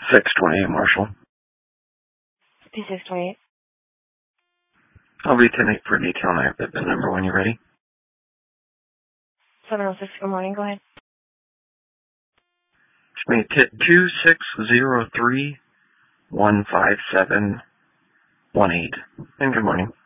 628 Marshall. P628. I'll be 10-8 for detail, and I have the number when you're ready. 706, good morning, go ahead. It's me, 2603-15718. And good morning.